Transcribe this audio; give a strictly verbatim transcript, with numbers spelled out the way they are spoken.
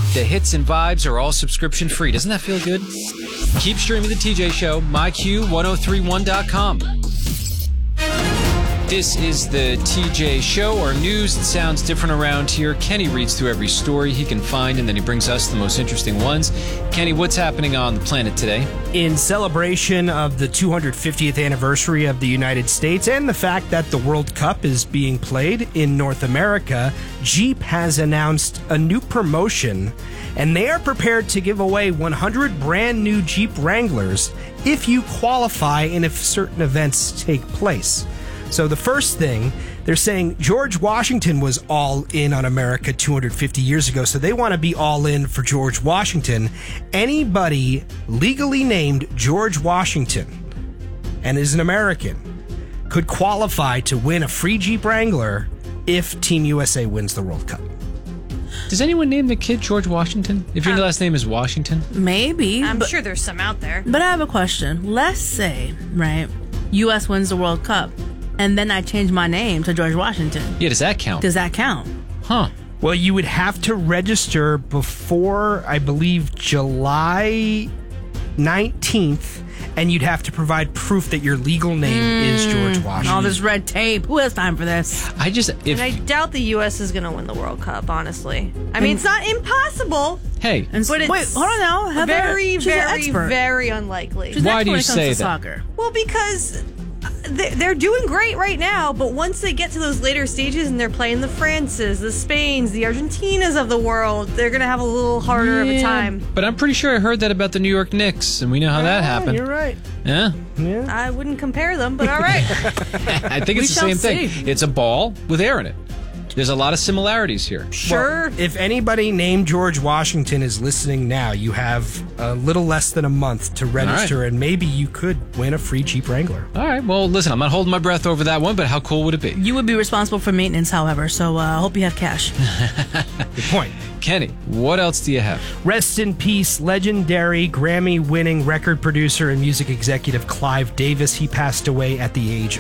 The hits and vibes are all subscription free. Doesn't that feel good? Keep streaming the T J Show, my q ten thirty-one dot com. This is the T J Show, our news that sounds different around here. Kenny reads through every story he can find, and then he brings us the most interesting ones. Kenny, what's happening on the planet today? In celebration of the two hundred fiftieth anniversary of the United States and the fact that the World Cup is being played in North America, Jeep has announced a new promotion, and they are prepared to give away one hundred brand new Jeep Wranglers if you qualify and if certain events take place. So the first thing, they're saying George Washington was all in on America two hundred fifty years ago, so they want to be all in for George Washington. Anybody legally named George Washington and is an American could qualify to win a free Jeep Wrangler if Team U S A wins the World Cup. Does anyone name the kid George Washington? If your um, last name is Washington? Maybe. I'm but, sure there's some out there. But I have a question. Let's say, right, U S wins the World Cup, and then I change my name to George Washington. Yeah, does that count? Does that count? Huh. Well, you would have to register before, I believe, July nineteenth, and you'd have to provide proof that your legal name mm, is George Washington. All this red tape. Who has time for this? I just... If, and I doubt the U S is going to win the World Cup, honestly. I mean, it's not impossible. Hey. And but it's wait, hold on now. Heather, very, she's very, very unlikely. She's Why do you say that? Soccer. Well, because... they're doing great right now, but once they get to those later stages and they're playing the Frances, the Spains, the Argentinas of the world, they're going to have a little harder yeah, of a time. But I'm pretty sure I heard that about the New York Knicks, and we know how yeah, that happened. You're right. Yeah? Yeah. I wouldn't compare them, but all right. I think it's the same see. thing. It's a ball with air in it. There's a lot of similarities here. Sure. Well, if anybody named George Washington is listening now, you have a little less than a month to register, right. and maybe you could win a free Jeep Wrangler. All right. Well, listen, I'm not holding my breath over that one, but how cool would it be? You would be responsible for maintenance, however, so I uh, hope you have cash. Good point. Kenny, what else do you have? Rest in peace, legendary Grammy-winning record producer and music executive Clive Davis. He passed away at the age